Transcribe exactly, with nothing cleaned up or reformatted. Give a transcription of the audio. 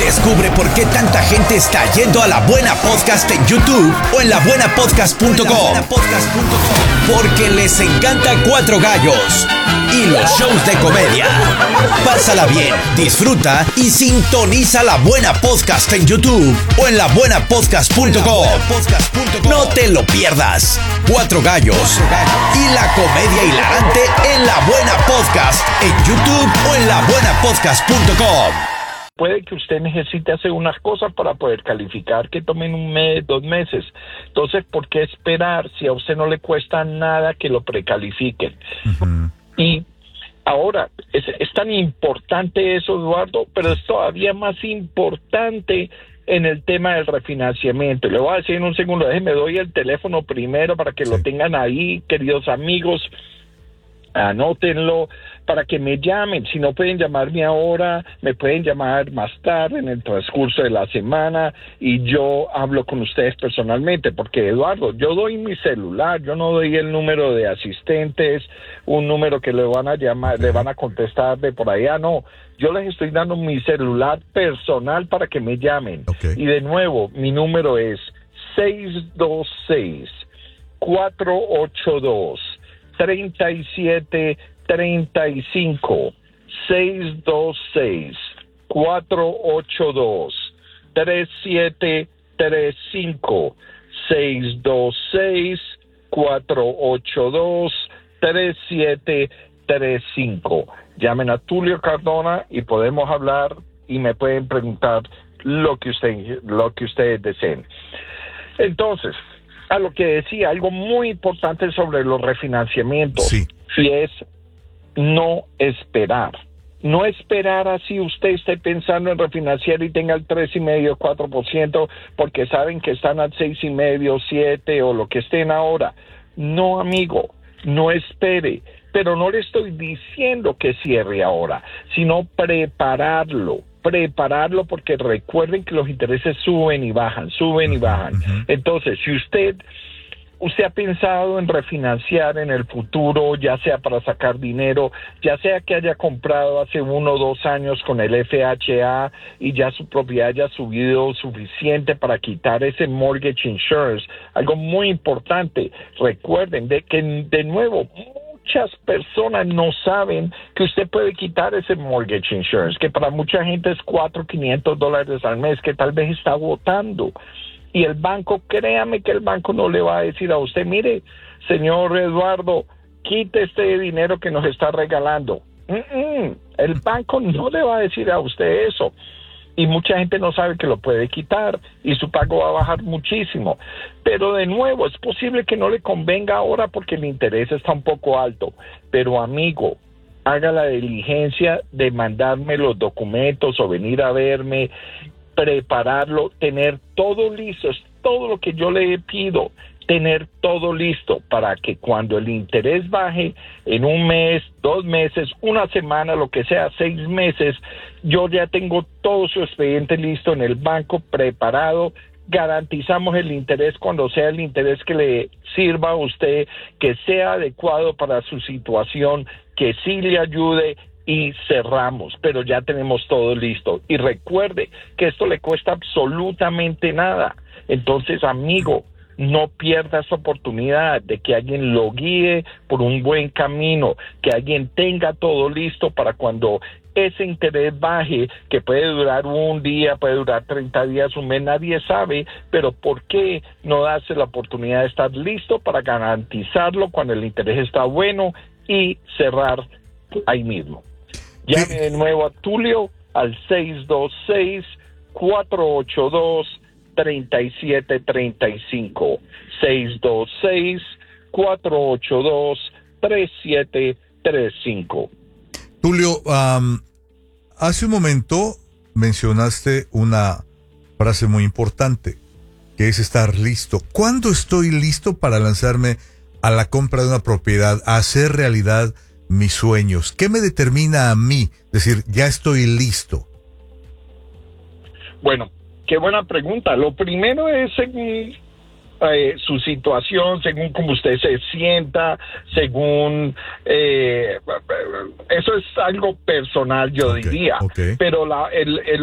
Descubre por qué tanta gente está yendo a La Buena Podcast en YouTube o en la buena podcast punto com. Porque les encanta Cuatro Gallos y los shows de comedia. Pásala bien, disfruta y sintoniza La Buena Podcast en YouTube o en la buena podcast punto com. No te lo pierdas. Cuatro Gallos y la comedia hilarante en La Buena Podcast en YouTube o en la buena podcast punto com. Puede que usted necesite hacer unas cosas para poder calificar, que tomen un mes, dos meses. Entonces, ¿por qué esperar si a usted no le cuesta nada que lo precalifiquen? Uh-huh. Y ahora, es, es tan importante eso, Eduardo, pero es todavía más importante en el tema del refinanciamiento. Le voy a decir en un segundo, déjeme doy el teléfono primero para que sí. Lo tengan ahí, queridos amigos. Anótenlo para que me llamen. Si no pueden llamarme ahora, me pueden llamar más tarde en el transcurso de la semana y yo hablo con ustedes personalmente, porque Eduardo, yo doy mi celular, yo no doy el número de asistentes, un número que le van a llamar, le van a contestar de por allá, no. Yo les estoy dando mi celular personal para que me llamen. Okay. Y de nuevo, mi número es seis dos seis, cuatro ocho dos, treinta y siete treinta y cinco, seis dos seis, cuatro ocho dos, tres siete tres cinco, seis dos seis, cuatro ocho dos, tres siete tres cinco. Llamen a Tulio Cardona y podemos hablar y me pueden preguntar lo que usted, lo que ustedes deseen. Entonces, a lo que decía, algo muy importante sobre los refinanciamientos, sí. Y es no esperar. No esperar así usted esté pensando en refinanciar y tenga el tres y medio, cuatro por ciento, porque saben que están al seis y medio, siete o lo que estén ahora. No, amigo, no espere. Pero no le estoy diciendo que cierre ahora, sino prepararlo. prepararlo porque recuerden que los intereses suben y bajan, suben y bajan. Uh-huh. Entonces, si usted usted ha pensado en refinanciar en el futuro, ya sea para sacar dinero, ya sea que haya comprado hace uno o dos años con el F H A y ya su propiedad haya subido suficiente para quitar ese mortgage insurance, algo muy importante, recuerden de que de nuevo muchas personas no saben que usted puede quitar ese mortgage insurance, que para mucha gente es cuatro mil quinientos dólares al mes, que tal vez está botando. Y el banco, créame que el banco no le va a decir a usted, mire, señor Eduardo, quite este dinero que nos está regalando. Mm-mm. El banco no le va a decir a usted eso. Y mucha gente no sabe que lo puede quitar y su pago va a bajar muchísimo. Pero de nuevo, es posible que no le convenga ahora porque el interés está un poco alto. Pero amigo, haga la diligencia de mandarme los documentos o venir a verme, prepararlo, tener todo listo, es todo lo que yo le pido, tener todo listo para que cuando el interés baje en un mes, dos meses, una semana, lo que sea, seis meses, yo ya tengo todo su expediente listo en el banco, preparado, garantizamos el interés cuando sea el interés que le sirva a usted, que sea adecuado para su situación, que sí le ayude y cerramos, pero ya tenemos todo listo. Y recuerde que esto le cuesta absolutamente nada. Entonces, amigo, no pierda esa oportunidad de que alguien lo guíe por un buen camino, que alguien tenga todo listo para cuando ese interés baje, que puede durar un día, puede durar treinta días, un mes, nadie sabe, pero ¿por qué no darse la oportunidad de estar listo para garantizarlo cuando el interés está bueno y cerrar ahí mismo? Llame de nuevo a Tulio al seis dos seis, cuatro ocho dos, tres siete tres cinco, seis dos seis, cuatro ocho dos, tres siete tres cinco. Tulio, um, hace un momento mencionaste una frase muy importante, que es estar listo. ¿Cuándo estoy listo para lanzarme a la compra de una propiedad, a hacer realidad mis sueños? ¿Qué me determina a mí decir, ya estoy listo? Bueno, qué buena pregunta. Lo primero es según eh, su situación, según cómo usted se sienta, según... Eh, eso es algo personal, yo okay, diría. Okay. Pero la, el, el